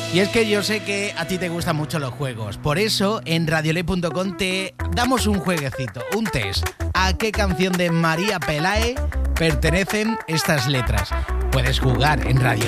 Y es que yo sé que a ti te gustan mucho los juegos. Por eso en radioley.com te damos un jueguecito, un test. ¿A qué canción de María Pelae pertenecen estas letras? Puedes jugar en Radio